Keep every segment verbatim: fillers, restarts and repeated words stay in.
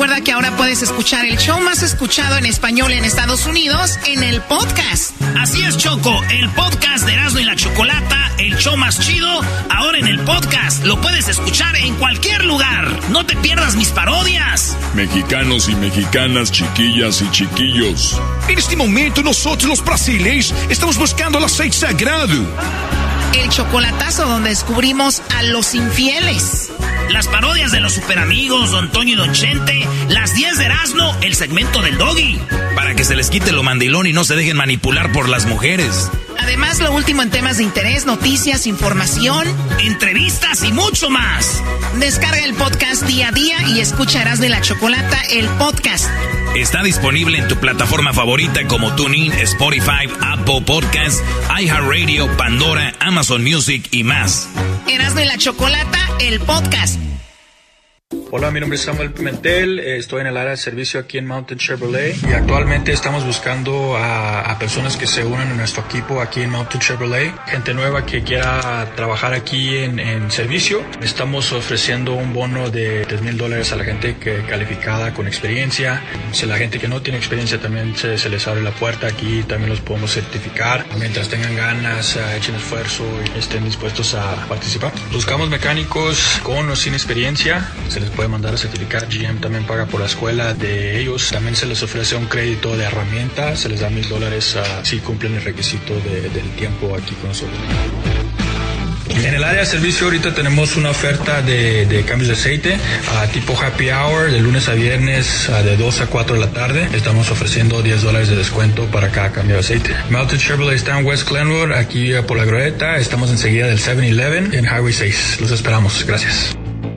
recuerda que ahora puedes escuchar el show más escuchado en español en Estados Unidos en el podcast. Así es, Choco, el podcast de Erasmo y la Chocolata, el show más chido, ahora en el podcast. Lo puedes escuchar en cualquier lugar. No te pierdas mis parodias. Mexicanos y mexicanas, chiquillas y chiquillos. En este momento nosotros los brasileños estamos buscando el aceite sagrado. El chocolatazo donde descubrimos a los infieles. Las parodias de los superamigos, Don Toño y Don Chente. Las diez de Erasmo, el segmento del Doggy. Para que se les quite lo mandilón y no se dejen manipular por las mujeres. Además, lo último en temas de interés, noticias, información, entrevistas y mucho más. Descarga el podcast día a día y escucha Erasmo y la Chocolata, el podcast. Está disponible en tu plataforma favorita como TuneIn, Spotify, Apple Podcasts, iHeartRadio, Pandora, Amazon Music y más. Erasmo y la Chocolata, el podcast. Hola, mi nombre es Samuel Pimentel, estoy en el área de servicio aquí en Mountain Chevrolet y actualmente estamos buscando a, a personas que se unan a nuestro equipo aquí en Mountain Chevrolet, gente nueva que quiera trabajar aquí en, en servicio. Estamos ofreciendo un bono de tres mil dólares a la gente que calificada con experiencia. Si la gente que no tiene experiencia también se, se les abre la puerta, aquí también los podemos certificar. Mientras tengan ganas, uh, echen esfuerzo y estén dispuestos a participar. Buscamos mecánicos con o sin experiencia, se les puede mandar a certificar. G M también paga por la escuela de ellos. También se les ofrece un crédito de herramienta. Se les da mil dólares uh, si cumplen el requisito de, del tiempo aquí con nosotros. En el área de servicio ahorita tenemos una oferta de, de cambios de aceite uh, tipo happy hour de lunes a viernes uh, de dos a cuatro de la tarde. Estamos ofreciendo diez dólares de descuento para cada cambio de aceite. Mountain Chevrolet está en West Glenwood, aquí uh, por la Glorieta. Estamos enseguida del seven eleven en Highway seis. Los esperamos. Gracias.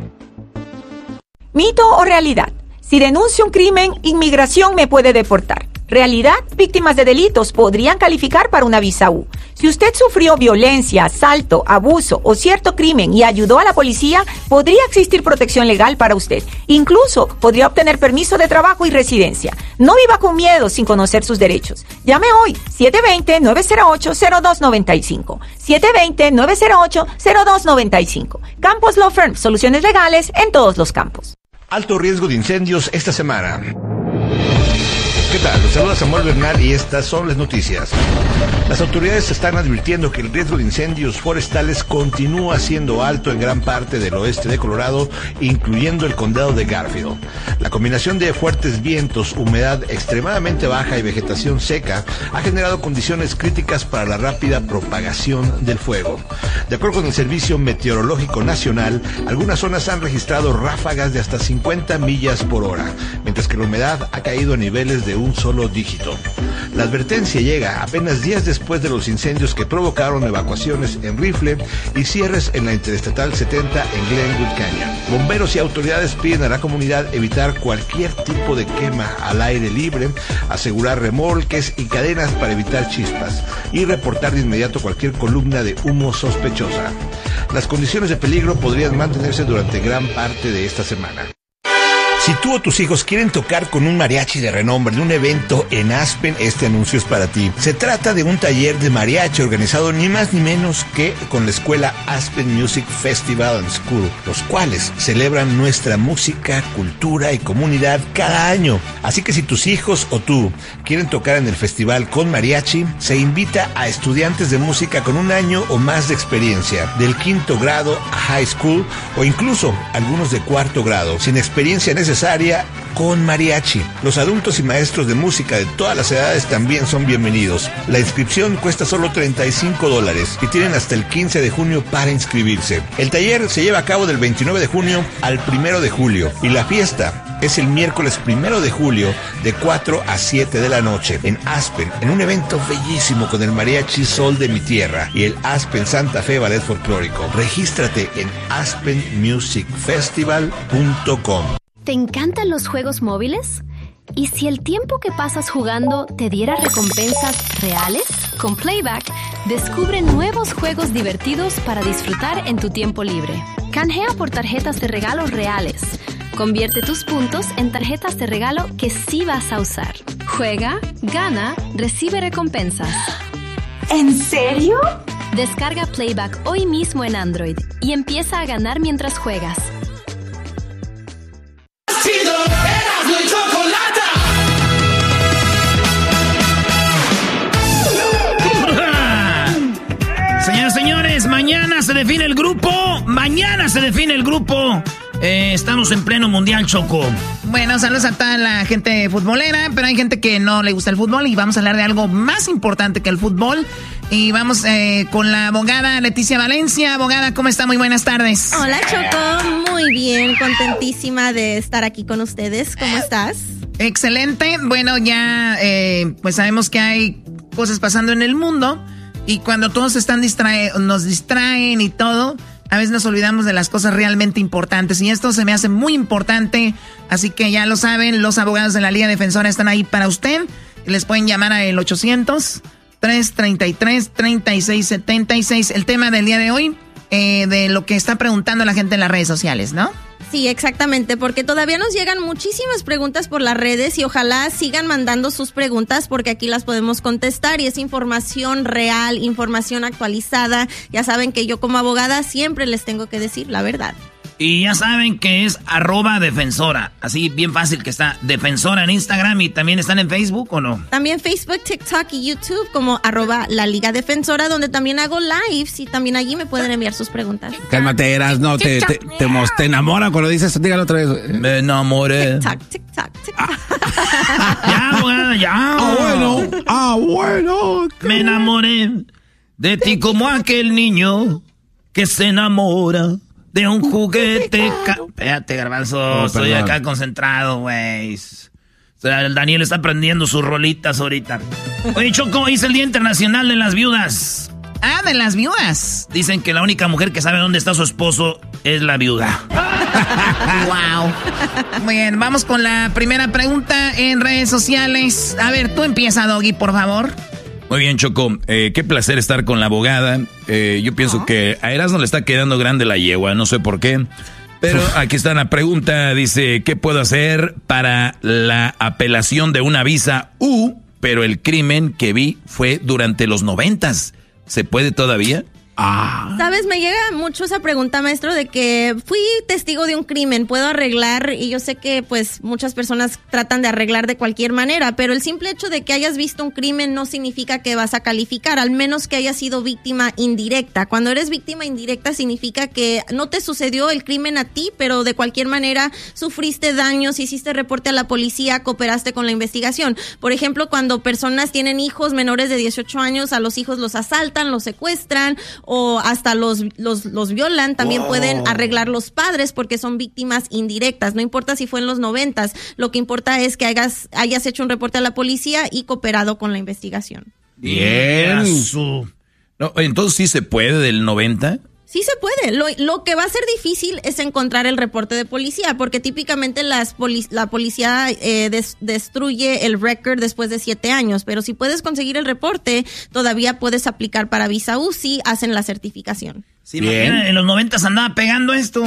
¿Mito o realidad? Si denuncio un crimen, inmigración me puede deportar. Realidad, víctimas de delitos podrían calificar para una visa U. Si usted sufrió violencia, asalto, abuso o cierto crimen y ayudó a la policía, podría existir protección legal para usted. Incluso podría obtener permiso de trabajo y residencia. No viva con miedo sin conocer sus derechos. Llame hoy, siete dos cero, nueve cero ocho, cero dos nueve cinco. siete dos cero, nueve cero ocho, cero dos nueve cinco. Campos Law Firm, soluciones legales en todos los campos. Alto riesgo de incendios esta semana. ¿Qué tal? Los saluda Samuel Bernal y estas son las noticias. Las autoridades están advirtiendo que el riesgo de incendios forestales continúa siendo alto en gran parte del oeste de Colorado, incluyendo el condado de Garfield. La combinación de fuertes vientos, humedad extremadamente baja y vegetación seca ha generado condiciones críticas para la rápida propagación del fuego. De acuerdo con el Servicio Meteorológico Nacional, algunas zonas han registrado ráfagas de hasta cincuenta millas por hora, mientras que la humedad ha caído a niveles de un solo dígito. La advertencia llega apenas días después de los incendios que provocaron evacuaciones en Rifle y cierres en la Interestatal setenta en Glenwood Canyon. Bomberos y autoridades piden a la comunidad evitar cualquier tipo de quema al aire libre, asegurar remolques y cadenas para evitar chispas y reportar de inmediato cualquier columna de humo sospechosa. Las condiciones de peligro podrían mantenerse durante gran parte de esta semana. Si tú o tus hijos quieren tocar con un mariachi de renombre en un evento en Aspen, este anuncio es para ti. Se trata de un taller de mariachi organizado ni más ni menos que con la escuela Aspen Music Festival and School, los cuales celebran nuestra música, cultura y comunidad cada año. Así que si tus hijos o tú quieren tocar en el festival con mariachi, se invita a estudiantes de música con un año o más de experiencia, del quinto grado a high school o incluso algunos de cuarto grado, sin experiencia necesaria con mariachi. Los adultos y maestros de música de todas las edades también son bienvenidos. La inscripción cuesta solo treinta y cinco dólares y tienen hasta el quince de junio para inscribirse. El taller se lleva a cabo del veintinueve de junio al primero de julio y la fiesta es el miércoles primero de julio de cuatro a siete de la noche en Aspen, en un evento bellísimo con el Mariachi Sol de mi Tierra y el Aspen Santa Fe Ballet Folclórico. Regístrate en aspen music festival punto com. ¿Te encantan los juegos móviles? ¿Y si el tiempo que pasas jugando te diera recompensas reales? Con Playback, descubre nuevos juegos divertidos para disfrutar en tu tiempo libre. Canjea por tarjetas de regalo reales. Convierte tus puntos en tarjetas de regalo que sí vas a usar. Juega, gana, recibe recompensas. ¿En serio? Descarga Playback hoy mismo en Android y empieza a ganar mientras juegas. define el grupo. Mañana se define el grupo. Eh, estamos en pleno mundial, Choco. Bueno, saludos a toda la gente futbolera, pero hay gente que no le gusta el fútbol y vamos a hablar de algo más importante que el fútbol. Y vamos eh, con la abogada Leticia Valencia. Abogada, ¿cómo está? Muy buenas tardes. Hola, Choco. Muy bien, contentísima de estar aquí con ustedes. ¿Cómo estás? Excelente. Bueno, ya eh, pues sabemos que hay cosas pasando en el mundo y cuando todos están distrae nos distraen y todo, a veces nos olvidamos de las cosas realmente importantes y esto se me hace muy importante, así que ya lo saben, los abogados de la Liga Defensora están ahí para usted. Les pueden llamar al ochocientos, tres treinta y tres, treinta y seis setenta y seis. El tema del día de hoy, eh, de lo que está preguntando la gente en las redes sociales, ¿no? Sí, exactamente, porque todavía nos llegan muchísimas preguntas por las redes y ojalá sigan mandando sus preguntas porque aquí las podemos contestar y es información real, información actualizada. Ya saben que yo como abogada siempre les tengo que decir la verdad. Y ya saben que es arroba defensora, así bien fácil que está, defensora en Instagram y también están en Facebook, ¿o no? También Facebook, TikTok y YouTube como arroba la Liga Defensora, donde también hago lives y también allí me pueden enviar sus preguntas. Cálmate, Eras, no, te, te, te, te enamora cuando dices, dígalo otra vez. Me enamoré. TikTok, TikTok, TikTok. Ya, abogada, ya. Ah, bueno, ah, bueno. Me enamoré de ti como aquel niño que se enamora de un juguete. Ca- Espérate, Garbanzo, oh, estoy perdón. Acá concentrado, güey. O sea, el Daniel está aprendiendo sus rolitas ahorita. Oye, Choco, es el Día Internacional de las Viudas. Ah, de las viudas. Dicen que la única mujer que sabe dónde está su esposo es la viuda. Wow. Muy bien, vamos con la primera pregunta en redes sociales. A ver, tú empieza, Doggy, por favor. Muy bien, Choco. Eh, qué placer estar con la abogada. Eh, yo pienso oh. que a Erasmo le está quedando grande la yegua, no sé por qué. Pero aquí está la pregunta, dice, ¿qué puedo hacer para la apelación de una visa U? Pero el crimen que vi fue durante los noventas. ¿Se puede todavía? Ah. Sabes, me llega mucho esa pregunta, maestro, de que fui testigo de un crimen, puedo arreglar, y yo sé que pues muchas personas tratan de arreglar de cualquier manera, pero el simple hecho de que hayas visto un crimen no significa que vas a calificar, al menos que hayas sido víctima indirecta. Cuando eres víctima indirecta significa que no te sucedió el crimen a ti, pero de cualquier manera sufriste daños, hiciste reporte a la policía, cooperaste con la investigación. Por ejemplo, cuando personas tienen hijos menores de dieciocho años, a los hijos los asaltan, los secuestran, o hasta los, los, los violan, también wow. pueden arreglar los padres porque son víctimas indirectas. No importa si fue en los noventas, lo que importa es que hayas, hayas hecho un reporte a la policía y cooperado con la investigación. Bien. No, entonces sí se puede del noventa. Sí se puede. Lo, lo que va a ser difícil es encontrar el reporte de policía, porque típicamente las poli- la policía eh, des- destruye el record después de siete años, pero si puedes conseguir el reporte, todavía puedes aplicar para visa U si hacen la certificación. Sí, bien. En los noventas andaba pegando esto.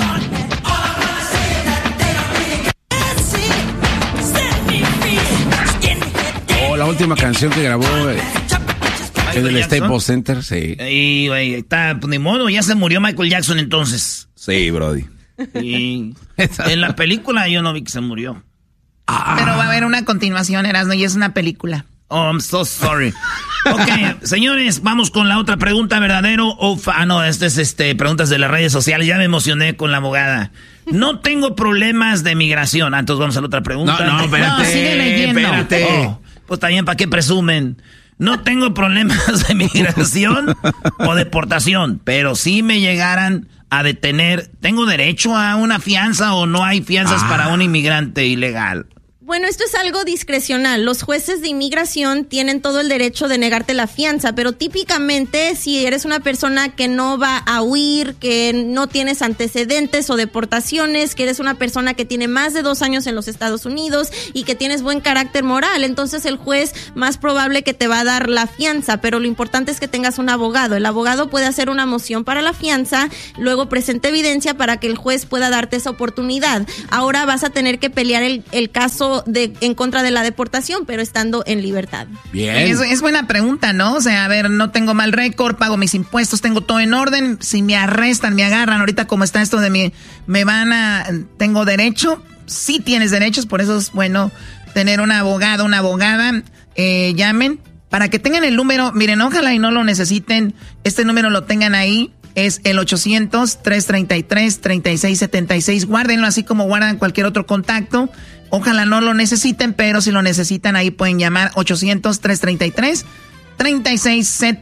Oh, la última canción que grabó... Eh. En el Staples Center, sí. Y, güey, está, pues, ni modo, ya se murió Michael Jackson entonces. Sí, brody. Y en la película yo no vi que se murió. Ah. Pero va a haber una continuación, Erasmo, y es una película. Oh, I'm so sorry. Ok, señores, vamos con la otra pregunta, ¿verdadero o fa- Ah, no, este es este, preguntas de las redes sociales. Ya me emocioné con la abogada. No tengo problemas de migración. Ah, entonces vamos a la otra pregunta. No, no, espérate. No, sigue leyendo. Espérate. Oh, pues también, ¿para qué presumen? No tengo problemas de migración o deportación, pero si me llegaran a detener, ¿tengo derecho a una fianza o no hay fianzas ah. para un inmigrante ilegal? Bueno, esto es algo discrecional. Los jueces de inmigración tienen todo el derecho de negarte la fianza, pero típicamente si eres una persona que no va a huir, que no tienes antecedentes o deportaciones, que eres una persona que tiene más de dos años en los Estados Unidos y que tienes buen carácter moral, entonces el juez más probable que te va a dar la fianza, pero lo importante es que tengas un abogado. El abogado puede hacer una moción para la fianza, luego presenta evidencia para que el juez pueda darte esa oportunidad. Ahora vas a tener que pelear el, el caso de en contra de la deportación, pero estando en libertad. Bien. Es, es buena pregunta, ¿no? O sea, a ver, no tengo mal récord, pago mis impuestos, tengo todo en orden. Si me arrestan, me agarran, ahorita como está esto de mi, me van a, ¿tengo derecho? Sí tienes derechos, por eso es bueno tener un abogado, una abogada. Eh, llamen para que tengan el número. Miren, ojalá y no lo necesiten. Este número lo tengan ahí. es el ochocientos, trescientos treinta y tres, treinta y seis setenta y seis. Guárdenlo así como guardan cualquier otro contacto. Ojalá no lo necesiten, pero si lo necesitan ahí pueden llamar ochocientos, trescientos treinta y tres, treinta y seis setenta y seis.